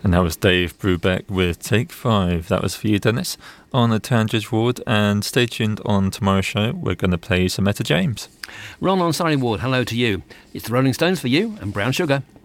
And that was Dave Brubeck with Take 5. That was for you, Dennis, on the Tangent Ward. And stay tuned on tomorrow's show. We're going to play some Etta James. Ron on Surrey Ward, hello to you. It's the Rolling Stones for you and Brown Sugar.